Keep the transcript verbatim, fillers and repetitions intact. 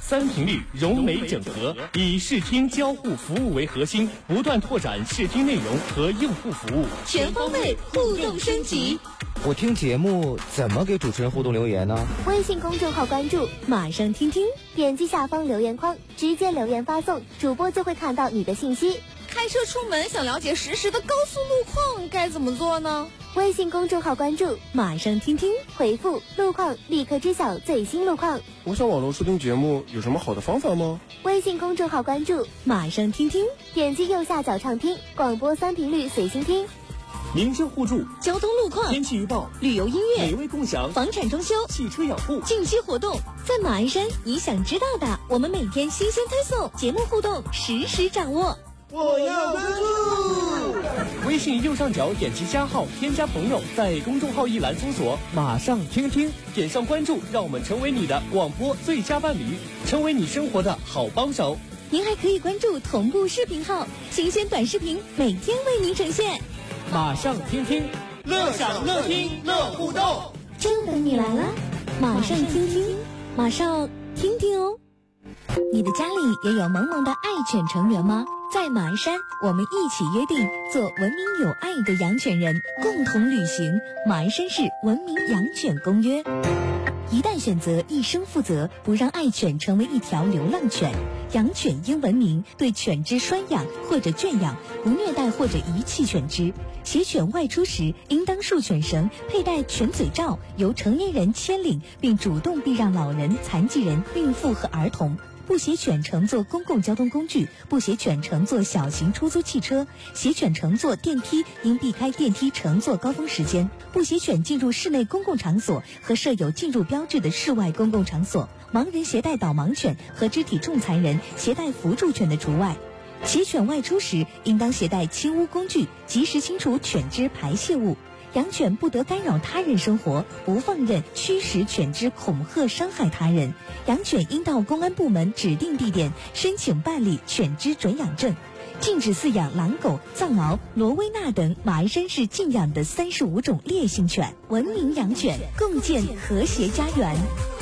三频率融媒整合，以视听交互服务为核心，不断拓展视听内容和用户服务， 全方位互动升级。 我听节目怎么给主持人互动留言呢？ 微信公众号关注马上听听，点击下方留言框，直接留言发送，主播就会看到你的信息。 开车出门想了解实时的高速路况该怎么做呢？ 微信公众号关注马上听听，回复路况立刻知晓最新路况。 我想网络收听节目有什么好的方法吗？ 微信公众号关注马上听听，点击右下角畅听，广播三频率随心听。 民生互助， 交通路况， 天气预报， 旅游音乐， 美味共享， 房产装修， 汽车养护， 近期活动，在马鞍山你想知道的，我们每天新鲜推送，节目互动实时掌握。 我要关注。 微信右上角点击加号，添加朋友，在公众号一栏搜索马上听听，点上关注，让我们成为你的广播最佳伴侣，成为你生活的好帮手。 您还可以关注同步视频号，新鲜短视频每天为您呈现。 马上听听，乐享乐听乐互动， 就等你来了。马上听听，马上听听哦。 你的家里也有萌萌的爱犬成员吗？在马鞍山，我们一起约定做文明有爱的养犬人，共同履行马鞍山市文明养犬公约。一旦选择一生负责，不让爱犬成为一条流浪犬。养犬应文明，对犬只拴养或者圈养，不虐待或者遗弃犬只。携犬外出时，应当束犬绳，佩戴犬嘴罩，由成年人牵领，并主动避让老人、残疾人、孕妇和儿童。不携犬乘坐公共交通工具，不携犬乘坐小型出租汽车，携犬乘坐电梯应避开电梯乘坐高峰时间，不携犬进入室内公共场所和设有进入标志的室外公共场所。盲人携带导盲犬和肢体重残人携带辅助犬的除外。携犬外出时，应当携带清污工具，及时清除犬只排泄物。养犬不得干扰他人生活，不放任驱使犬只恐吓伤害他人。养犬应到公安部门指定地点申请办理犬只准养证。禁止饲养狼狗、藏獒、罗威纳等马鞍山市禁养的三十五种烈性犬。文明养犬，共建和谐家园。